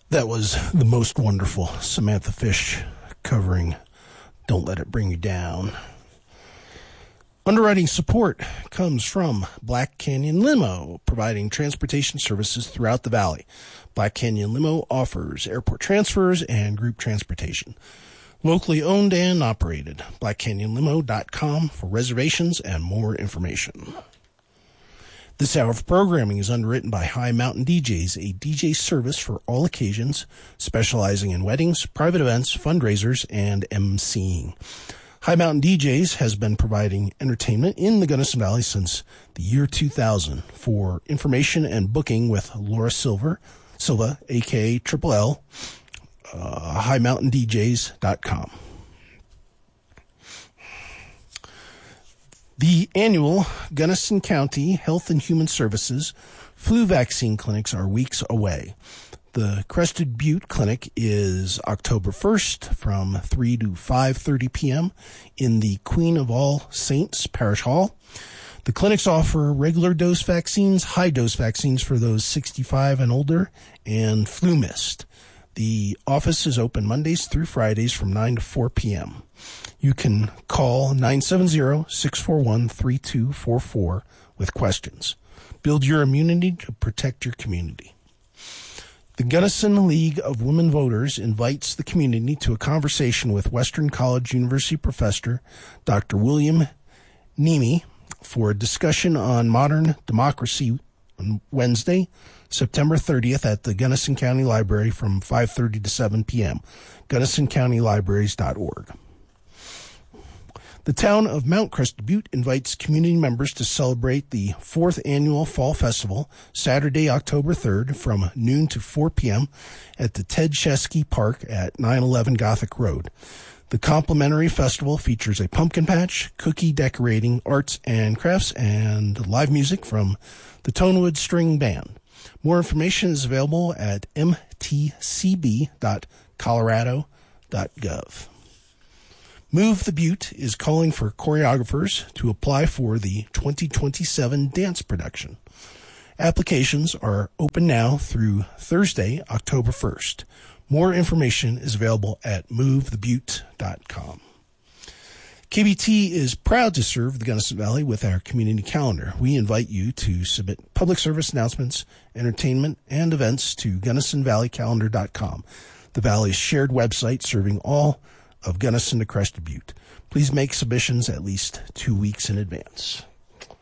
That was the most wonderful Samantha Fish covering Don't Let It Bring You Down. Underwriting support comes from Black Canyon Limo, providing transportation services throughout the valley. Black Canyon Limo offers airport transfers and group transportation. Locally owned and operated. BlackCanyonLimo.com for reservations and more information. This hour of programming is underwritten by High Mountain DJs, a DJ service for all occasions, specializing in weddings, private events, fundraisers, and emceeing. High Mountain DJs has been providing entertainment in the Gunnison Valley since the year 2000. For information and booking with Laura Silva, aka Triple L, HighMountainDJs.com. The annual Gunnison County Health and Human Services flu vaccine clinics are weeks away. The Crested Butte Clinic is October 1st from 3 to 5:30 p.m. in the Queen of All Saints Parish Hall. The clinics offer regular dose vaccines, high dose vaccines for those 65 and older, and flu mist. The office is open Mondays through Fridays from 9 to 4 p.m. You can call 970-641-3244 with questions. Build your immunity to protect your community. The Gunnison League of Women Voters invites the community to a conversation with Western College University professor Dr. William Nemi for a discussion on modern democracy on Wednesday, September 30th at the Gunnison County Library from 5:30 to 7 p.m. GunnisonCountyLibraries.org. The town of Mount Crested Butte invites community members to celebrate the 4th Annual Fall Festival, Saturday, October 3rd, from noon to 4 p.m. at the Ted Chesky Park at 911 Gothic Road. The complimentary festival features a pumpkin patch, cookie decorating, arts and crafts, and live music from the Tonewood String Band. More information is available at mtcb.colorado.gov. Move the Butte is calling for choreographers to apply for the 2027 dance production. Applications are open now through Thursday, October 1st. More information is available at movethebutte.com. KBT is proud to serve the Gunnison Valley with our community calendar. We invite you to submit public service announcements, entertainment, and events to GunnisonValleyCalendar.com, the Valley's shared website serving all of Gunnison to Crested Butte. Please make submissions at least 2 weeks in advance.